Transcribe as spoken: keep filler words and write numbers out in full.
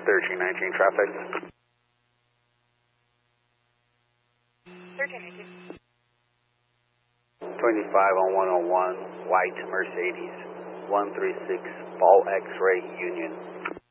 thirteen nineteen traffic. thirteen nineteen. twenty-five on one oh one, white Mercedes, one three six, Ball X-ray Union.